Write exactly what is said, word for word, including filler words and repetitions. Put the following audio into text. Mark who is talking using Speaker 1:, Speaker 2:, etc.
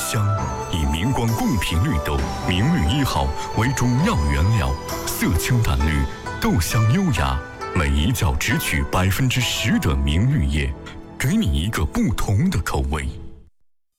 Speaker 1: 香，以明光贡品绿豆明绿一号为主要原料，色清淡绿，豆香优雅，每一角只取百分之十的明绿叶，给你一个不同的口味。